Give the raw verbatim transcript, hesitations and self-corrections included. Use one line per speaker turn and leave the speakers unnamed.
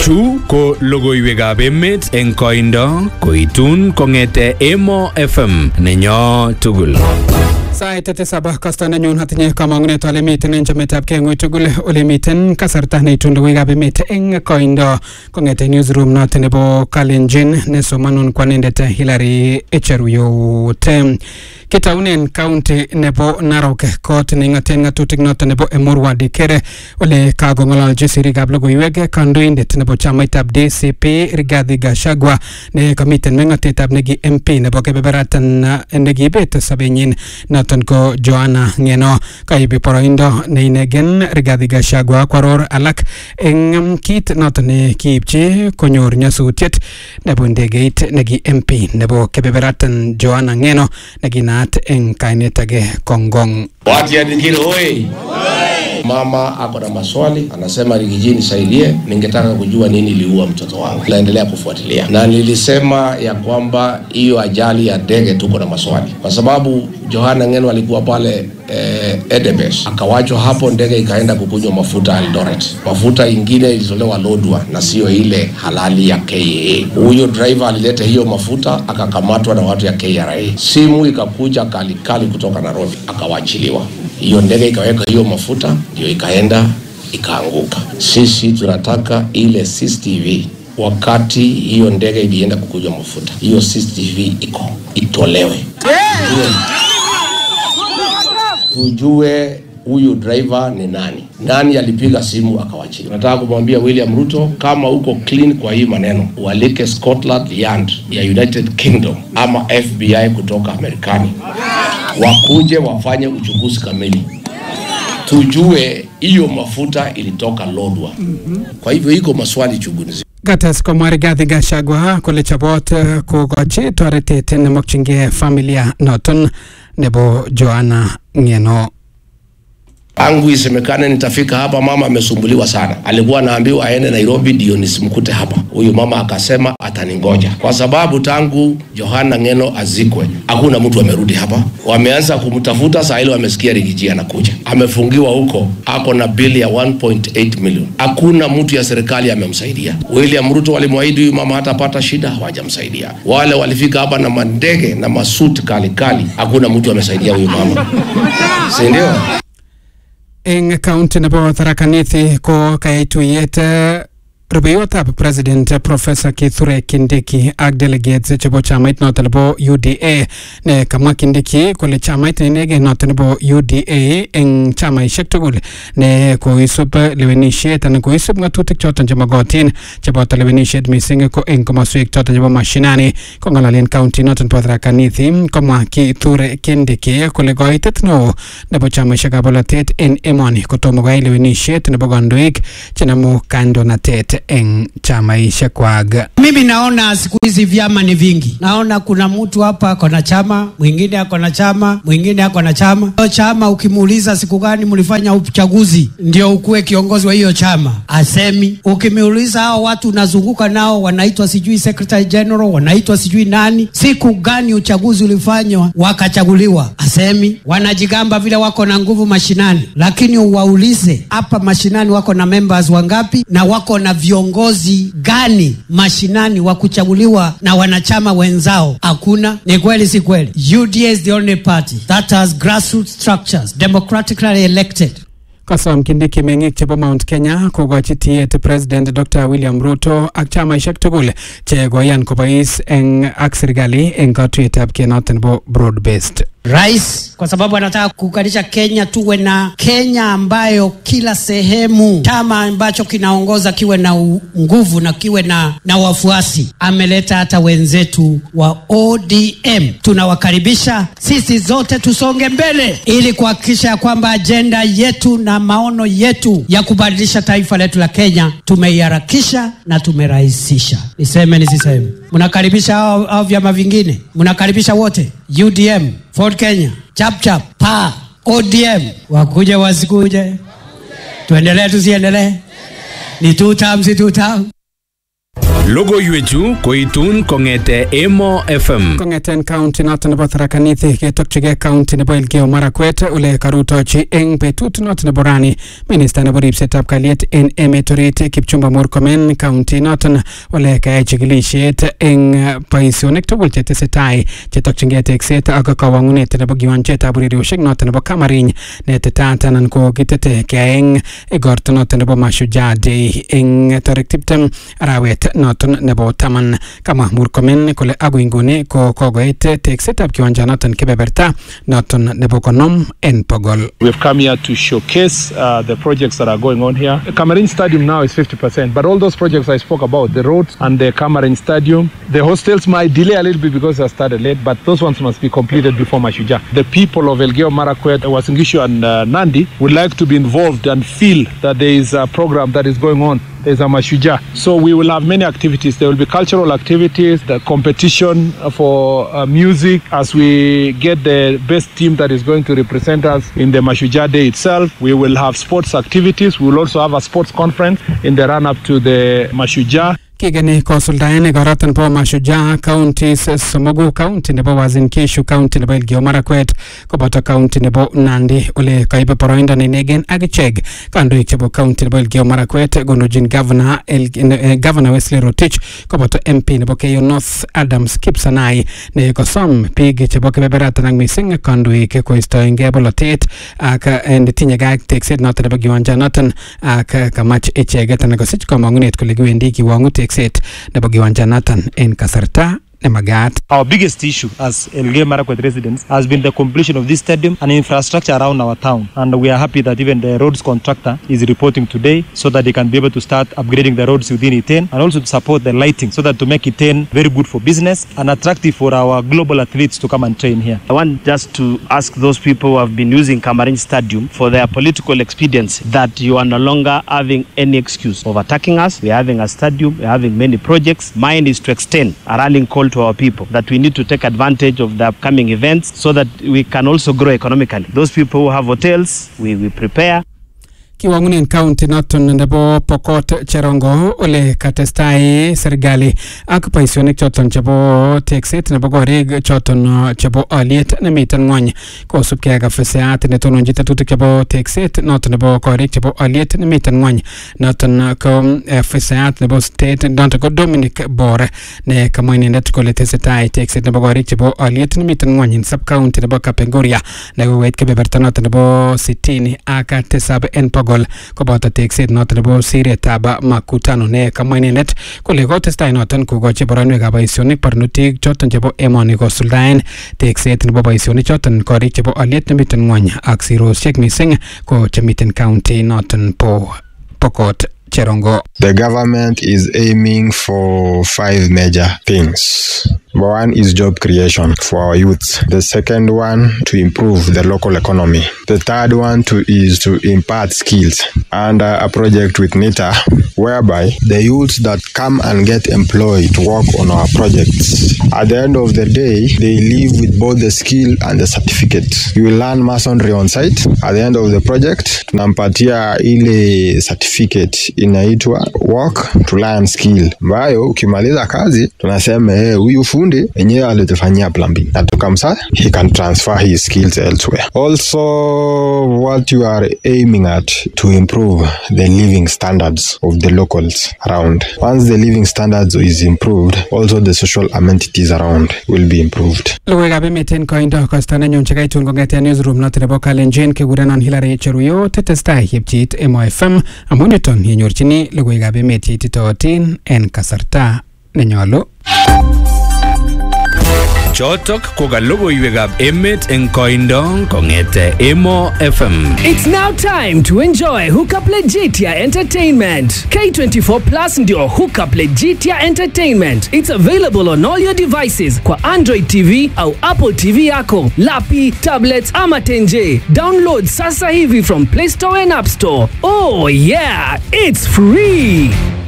Chu ko logoiwekab emet eng koindo koitun kongete Emo F M nenyo tugul.
Sait tisab kasta nenyun hatinye kamang'unet ale miten en chametab keng'ui tugul ole miten kasarta neitun logoiwekab emet eng koindo kongete newsroom noton nebo Kalenjin nesomanun kwanindet Hilary Echeruyot. Kitaunen county nebo Narok kot neng'aten ng'atutik noton nebo Emurwa Dikere ole kagong'ololji sirikab logoiwek kandoindet nebo chamaitab D C P Rigathi Gachagua ne kamiten meng'atetab negi M P nebo kebeberatan negibet sabenyin noton ko Joanna Ngeno. Kaibi poroindo neinegen Rigathi Gachagua kwaror alak eng kit noton ne kiipchi konyor nyasutiet nebo ndegeit negi M P nebo kebeberatan Joanna Ngeno negina eng kainet age Kongong.
Watu ya Dikiri oi. Mama ako na maswali, anasema Rigiji nisaidie, ningetaka kujua nini iliua mtoto wangu. Naendelea kufuatilia. Na nilisema ya kwamba hiyo ajali ya ndege tuko na maswali. Kwa sababu Joanna Ngeno alikuwa pale eh, Edebes. Akawachwa hapo, ndege ikaenda kukunywa mafuta Eldoret. Mafuta ingine ilitolewa Lodwar na sio ile halali ya K A. Huyo driver alileta hiyo mafuta akakamatwa na watu ya K R A. Simu ikakuja kali kali kutoka Nairobi, akawachiliwa. Hiyo ndege ikaweka hiyo mafuta, ndio ikaenda ikaanguka. Sisi tunataka ile C C T V wakati hiyo ndege ilienda kukunywa mafuta, hiyo C C T V iko itolewe. Tujue huyu driver ni nani, nani alipiga simu akawachilia. Nataka kumwambia William Ruto, kama uko clean kwa hii maneno, walike Scotland Yard ya United Kingdom ama F B I kutoka Amerikani wakuje wafanye uchunguzi kamili, tujue hiyo mafuta ilitoka Lodwar. Kwa hivyo iko maswali chunguzi.
Gatas ko Rigathi Gachagua kole chabot kogochi toretet nemokchinge familia noton nebo Joanna Ngeno.
Angu isemekane nitafika hapa, mama amesumbuliwa sana. Alikuwa anaambiwa aende Nairobi ndio nisimkute hapa. Huyu mama akasema ataningoja. Kwa sababu tangu Joanna Ngeno azikwe hakuna mtu amerudi hapa. Wameanza kumtafuta, saa ile wamesikia Rigiji anakuja. Amefungiwa huko, ako na bili ya one point eight million. Hakuna mtu ya serikali amemsaidia. William Ruto walimwahidi huyu mama hatapata shida, hawajamsaidia. Wale walifika hapa na mandege na masuti kali kali, hakuna mtu amesaidia huyu mama. Si ndio?
Eng county nebo Tharaka Nithi ko kaituyet rubeyotab President Professor Kithure Kindiki ak delegates chebo chamait noton nebo U D A ne kamwa Kindiki kole chamait inege noton nebo U D A eng chamaishek tugul ne koisub lewenisiet anan koisub ng'atutik choton chemogotin chebo lewenisiet mising ko eng komoswek choton chebo mashinani. Kong'alalen county noton nebo Tharaka Nithi komwa Kithure Kindiki kole koitet neo nebo chamaishekab bolotet en emoni kotomo koyai lewenisiet nebo kandoik chenamu kandoinatet en chamaisha kwaga.
Mimi naona siku hizi vyama ni vingi. Naona kuna mtu hapa ako na chama, mwingine ako na chama, mwingine ako na chama. Hiyo chama ukimuuliza siku gani mlifanya uchaguzi ndio ukue kiongozi wa hiyo chama, asemi. Ukimuuliza hao watu unazunguka nao wanaitwa sijui secretary general, wanaitwa sijui nani, siku gani uchaguzi ulifanywa wakachaguliwa, asemi. Wanajigamba vile wako na nguvu mashinani, lakini uwaulize hapa mashinani wako na members wangapi na wako na viongozi gani mashinani wa kuchaguliwa na wanachama wenzao? Hakuna. Ni kweli si kweli? U D A is the only party that has grassroots structures, democratically elected.
Kasom Kindiki meng'ik chebo Mount Kenya kogochi tiyet President Doctor William Ruto ak chamaishek tugul che koyan kobois eng ak serikali eng katuyetab kenoton nebo broad based.
Rais kwa sababu anataka kukalisha Kenya tuwe na Kenya ambayo kila sehemu chama ambacho kinaongoza kiwe na nguvu na kiwe na na wafuasi. Ameleta hata wenzetu wa O D M. Tunawakaribisha, sisi zote tusonge mbele ili kuhakikisha kwamba agenda yetu na maono yetu ya kubadilisha taifa letu la Kenya tumeiharakisha na tumerahisisha. Niseme nisiseme? Mnakaribisha hao, hao vyama vingine? Mnakaribisha wote? U D M, Ford Kenya, chap chap, pa, O D M, wakuje wasikuje, tuendelee tusiendelee, ni two terms, two terms.
Logoiwechu koitun kongete Emo F M.
Kongeten county noton nebo Tharaka Nithi ketokchige county nebo Elgeyo Marakwet ole karutochi eng betut noton nebo rani minister nebo ripsetab kalyet en emet orit Kipchumba Murkomen county noton ole kayai chikilisiet eng boisionik tugul chetesetai chetokchingei tekset ak kawangunet nebo kiwanjetab ureriosiek noton nebo Kamariny netetat anan ko kitete keeng igorto noton nebo Mashujaa Day eng tarik tiptem arawet noton nebo taman. Kama Murkomen kole agoi nguni ko kogoit teksetab kiwanja noton kebeberta noton nebo konom en Pogol.
We've come here to showcase uh, the projects that are going on here. Kamariny Stadium now is fifty percent, but all those projects I spoke about, the roads and the Kamariny Stadium, the hostels might delay a little bit because they started late, but those ones must be completed before Mashujaa. The people of Elgeyo Marakwet, Uasin Gishu and uh, Nandi would like to be involved and feel that there is a program that is going on. There's a Mashujaa. So we will have many activities. There will be cultural activities, the competition for uh, music as we get the best team that is going to represent us in the Mashujaa Day itself. We will have sports activities. We will also have a sports conference in the run-up to the Mashujaa.
Kigeni konsultaen igoroton po Mashujaa counties somogu county nebo Uasin Gishu county nebo Elgeyo Marakwet koboto county nebo Nandi ole kaibe poroindo nenegen akichek kandoik chebo county nebo Elgeyo Marakwet gonojin governor El, eh, governor Wesley Rotich koboto M P nebo Keyo North Adams Kipsanai ne kosom biik chebo kebeberatan ak mising kandoik koistoengei bolotet ak netinye gak tekset noton nebo kiwanja noton ak kamach icheget anan kosich komongunet kole kiwendi kiwangu set nebo kiwanja Nathan en kasarta nemagat.
Our biggest issue as Elgeyo Marakwet residents has been the completion of this stadium and infrastructure around our town, and we are happy that even the roads contractor is reporting today so that they can be able to start upgrading the roads within Iten and also to support the lighting so that to make Iten very good for business and attractive for our global athletes to come and train here.
I want just to ask those people who have been using Kamariny Stadium for their political expedience that you are no longer having any excuse of attacking us. We are having a stadium, we are having many projects. Mine is to extend a rallying call to our people that we need to take advantage of the upcoming events so that we can also grow economically. Those people who have hotels, we, we prepare.
Kiwangunen county noton nebo Pokot Cherongo ole katestai serikali ak boisionik choton chebo tekset nebo korik choton chebo aliet nemiten ngwony kosubkei ak afisayat netononjin tetutik chebo tekset noton nebo korik chebo aliet nemiten ngwony noton ko afisayat nebo state noton ko Dominic Bore ne kamwa inendet kole tesetai tekset nebo korik chebo aliet nemiten ngwony en sub county nebo Kapenguria ne kowet kebeberta noton nebo sitini ak tisab en koboto tekset noton nebo siretab Makutano ne kamwa inendet kole kotestai noton kokochi boroinwekab boisionik barnotik choton chebo emoni kosuldaen tekset nebo boisionik choton korik chebo aliet nemiten ngwony ak sirosiek mising ko chemiten county noton po Pokot Cherongo.
The government is aiming for five major things. One is job creation for our youths. The second one, to improve the local economy. The third one to, is to impart skills under a project with NITA, whereby the youths that come and get employed work on our projects. At the end of the day, they leave with both the skill and the certificate. You will learn masonry on site. At the end of the project, tunampatia ile certificate inaitwa work to learn skill, ambayo ukimaliza kazi tunasema eh, huyu fundi enyewe alitufanyia plumbing na tukamsa he can transfer his skills elsewhere. Also, what you are aiming at to improve the living standards of the locals around. Once the living standards is improved, also the social amenities around will be improved.
Logoiwekab emet en koindo kostane nyun chekaitun kong'eten newsroom noton nebo Kalenjin kekurenon Hilary Cheruiyot tetestai yepchit Emo F M amun yuton yenyorchini logoiwekab emet cheititootin en kasarta nenyolu.
Chotok ko ka logoiwekab emet eng koindo kong'ete Emo F M.
It's now time to enjoy Hookup Legitia Entertainment. K twenty-four Plus ndio Hookup Legitia Entertainment. It's available on all your devices kwa Android T V au Apple T V yako, lapi, tablets ama tenje. Download sasa hivi from Play Store and App Store. Oh yeah, it's free.